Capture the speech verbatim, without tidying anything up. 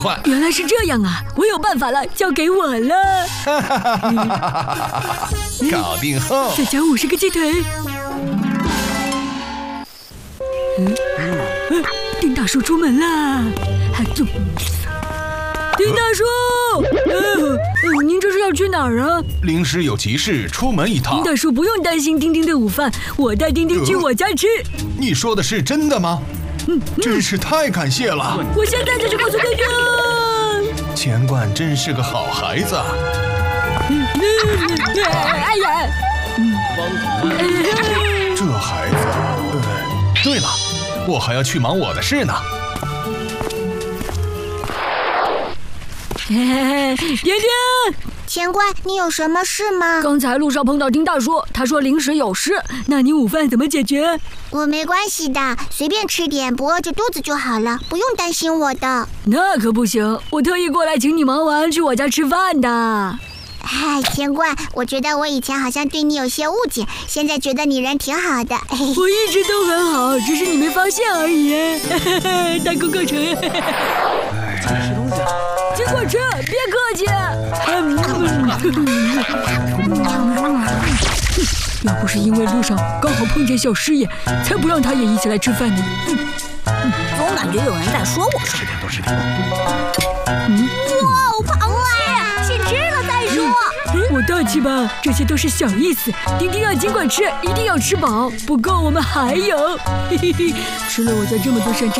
换。 原来是这样啊！我有办法了，交给我了。 搞定后， 再加五十个鸡腿。嗯，嗯，丁大叔出门啦！还就，丁大叔，呃，您这是要去哪儿啊？ 临时有急事，出门一趟。 丁大叔不用担心丁丁的午饭，我带丁丁去我家吃。 呃、你说的是真的吗？嗯，真是太感谢了！ 我现在就去告诉丁丁。 钱冠真是个好孩子。 嗯嗯、哎呀，嗯、 这孩子……呃，对了，我还要去忙我的事呢。 丁丁。 钱冠，你有什么事吗？ 刚才路上碰到丁大叔，他说临时有事，那你午饭怎么解决？ 我没关系的，随便吃点，不饿着肚子就好了，不用担心我的。 那可不行，我特意过来请你忙完去我家吃饭的。 嗨，钱冠，我觉得我以前好像对你有些误解，现在觉得你人挺好的。 我一直都很好，只是你没发现而已。大功告成。 哎，吃东西。 尽管吃，别客气。要不是因为路上刚好碰见小师爷，才不让他也一起来吃饭呢。 总感觉有人在说我。 吃点，多吃点。 嗯， 哇，螃蟹，先吃了再说。 我大气吧，这些都是小意思。丁丁要尽管吃，一定要吃饱，不够我们还有。嘿嘿嘿，吃了我家这么多山珍